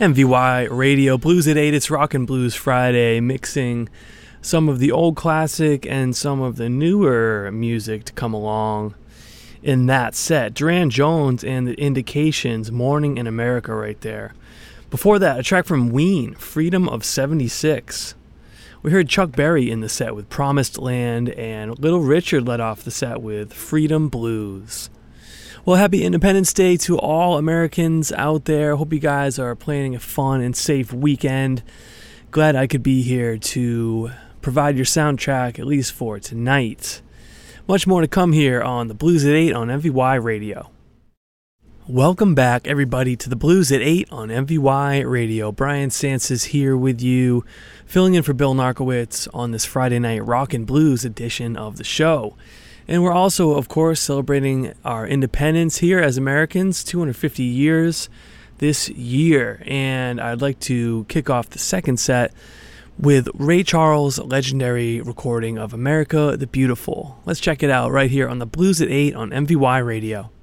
MVY Radio, Blues at 8, it's Rock and Blues Friday, mixing some of the old classic and some of the newer music to come along in that set. Durand Jones and the Indications, Morning in America right there. Before that, a track from Ween, Freedom of 76. We heard Chuck Berry in the set with Promised Land, and Little Richard led off the set with Freedom Blues. Well, happy Independence Day to all Americans out there. Hope you guys are planning a fun and safe weekend. Glad I could be here to provide your soundtrack, at least for tonight. Much more to come here on the Blues at 8 on MVY Radio. Welcome back, everybody, to the Blues at 8 on MVY Radio. Brian Sances here with you, filling in for Bill Narkowitz on this Friday night rock and blues edition of the show. And we're also, of course, celebrating our independence here as Americans, 250 years this year. And I'd like to kick off the second set with Ray Charles' legendary recording of America the Beautiful. Let's check it out right here on the Blues at 8 on MVY Radio.